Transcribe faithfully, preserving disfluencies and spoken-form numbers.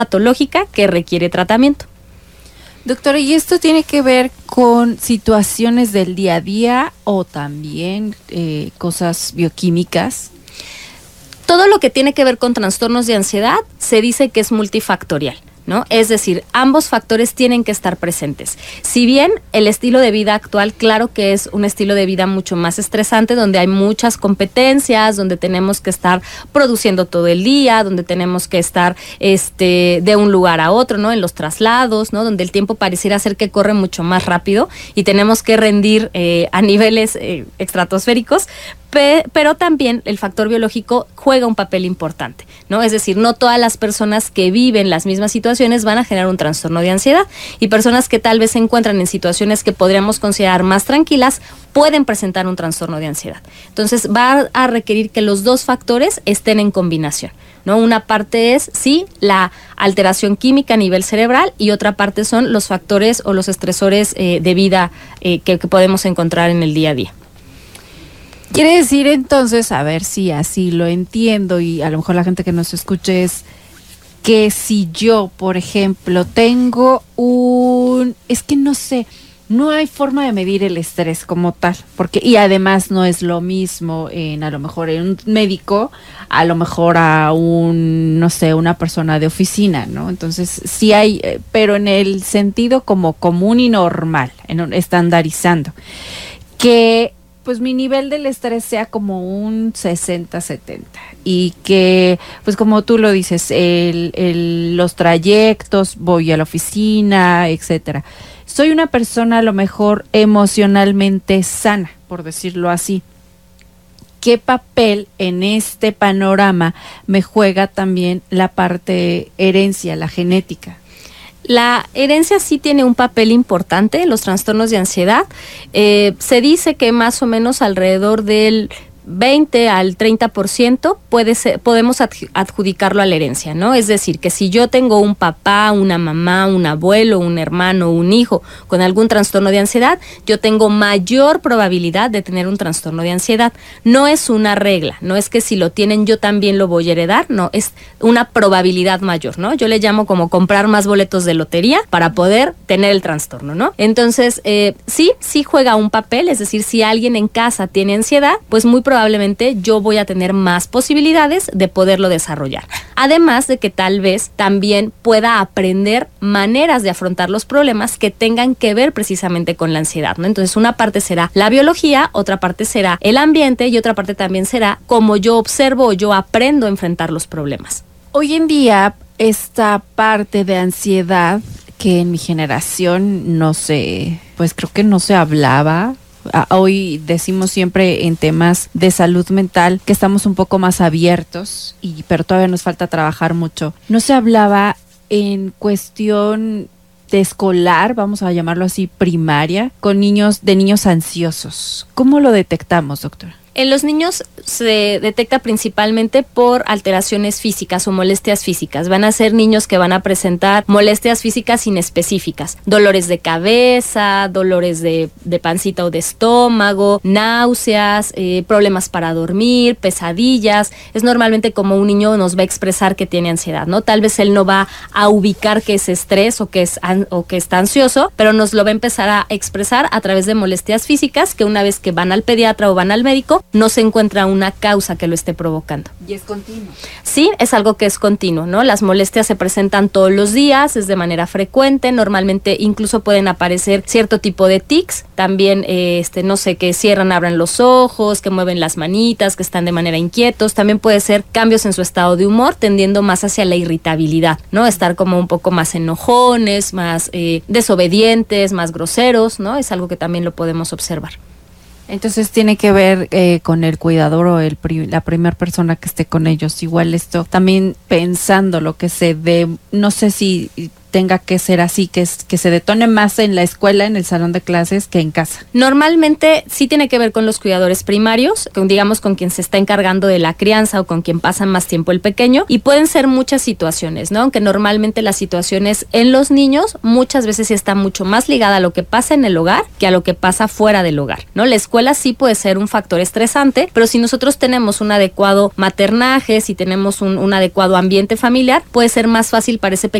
patológica que requiere tratamiento. Doctora, ¿y esto tiene que ver con situaciones del día a día o también eh, cosas bioquímicas? Todo lo que tiene que ver con trastornos de ansiedad se dice que es multifactorial, ¿no? Es decir, ambos factores tienen que estar presentes. Si bien el estilo de vida actual, claro que es un estilo de vida mucho más estresante, donde hay muchas competencias, donde tenemos que estar produciendo todo el día, donde tenemos que estar este, de un lugar a otro, ¿no? En los traslados, ¿no? Donde el tiempo pareciera ser que corre mucho más rápido y tenemos que rendir eh, a niveles eh, estratosféricos, pero también el factor biológico juega un papel importante, ¿no? Es decir, no todas las personas que viven las mismas situaciones van a generar un trastorno de ansiedad, y personas que tal vez se encuentran en situaciones que podríamos considerar más tranquilas pueden presentar un trastorno de ansiedad. Entonces va a requerir que los dos factores estén en combinación, ¿no? Una parte es, sí, la alteración química a nivel cerebral, y otra parte son los factores o los estresores eh, de vida eh, que, que podemos encontrar en el día a día. Quiere decir entonces, a ver si así lo entiendo y a lo mejor la gente que nos escuche, es que si yo, por ejemplo, tengo un... es que no sé, no hay forma de medir el estrés como tal, porque y además no es lo mismo en a lo mejor en un médico, a lo mejor a un, no sé, una persona de oficina, ¿no? Entonces sí hay, pero en el sentido como común y normal, en un, estandarizando, que pues mi nivel del estrés sea como un sesenta setenta, y que pues como tú lo dices, el, el, los trayectos, voy a la oficina, etcétera. Soy una persona a lo mejor emocionalmente sana, por decirlo así. ¿Qué papel en este panorama me juega también la parte herencia, la genética? La herencia sí tiene un papel importante en los trastornos de ansiedad. Eh, se dice que más o menos alrededor del veinte al treinta por ciento puede ser, podemos adjudicarlo a la herencia, ¿no? Es decir, que si yo tengo un papá, una mamá, un abuelo, un hermano, un hijo con algún trastorno de ansiedad, yo tengo mayor probabilidad de tener un trastorno de ansiedad. No es una regla, no es que si lo tienen yo también lo voy a heredar, no, es una probabilidad mayor, ¿no? Yo le llamo como comprar más boletos de lotería para poder tener el trastorno, ¿no? Entonces, eh, sí, sí juega un papel, es decir, si alguien en casa tiene ansiedad, pues muy probablemente yo voy a tener más posibilidades de poderlo desarrollar. Además de que tal vez también pueda aprender maneras de afrontar los problemas que tengan que ver precisamente con la ansiedad, ¿no? Entonces, una parte será la biología, otra parte será el ambiente y otra parte también será cómo yo observo o yo aprendo a enfrentar los problemas. Hoy en día, esta parte de ansiedad que en mi generación no se, pues creo que no se hablaba. Hoy decimos siempre en temas de salud mental que estamos un poco más abiertos, y pero todavía nos falta trabajar mucho. No se hablaba en cuestión de escolar, vamos a llamarlo así, primaria, con niños, de niños ansiosos. ¿Cómo lo detectamos, doctora? En los niños se detecta principalmente por alteraciones físicas o molestias físicas. Van a ser niños que van a presentar molestias físicas inespecíficas, dolores de cabeza, dolores de, de pancita o de estómago, náuseas, eh, problemas para dormir, pesadillas. Es normalmente como un niño nos va a expresar que tiene ansiedad, ¿no? Tal vez él no va a ubicar que es estrés o que es an- o que está ansioso, pero nos lo va a empezar a expresar a través de molestias físicas que una vez que van al pediatra o van al médico no se encuentra una causa que lo esté provocando. ¿Y es continuo? Sí, es algo que es continuo, ¿no? Las molestias se presentan todos los días, es de manera frecuente, normalmente incluso pueden aparecer cierto tipo de tics, también, eh, este, no sé, que cierran, abren los ojos, que mueven las manitas, que están de manera inquietos, también puede ser cambios en su estado de humor, tendiendo más hacia la irritabilidad, ¿no? Estar como un poco más enojones, más eh, desobedientes, más groseros, ¿no? Es algo que también lo podemos observar. Entonces tiene que ver eh, con el cuidador o el pri- la primera persona que esté con ellos. Igual esto, también pensando lo que se dé, no sé si tenga que ser así, que, es, que se detone más en la escuela, en el salón de clases, que en casa? Normalmente sí tiene que ver con los cuidadores primarios, con, digamos con quien se está encargando de la crianza o con quien pasa más tiempo el pequeño, y pueden ser muchas situaciones, ¿no? Aunque normalmente las situaciones en los niños muchas veces sí está mucho más ligada a lo que pasa en el hogar que a lo que pasa fuera del hogar, ¿no? La escuela sí puede ser un factor estresante, pero si nosotros tenemos un adecuado maternaje, si tenemos un, un adecuado ambiente familiar, puede ser más fácil para ese pequeño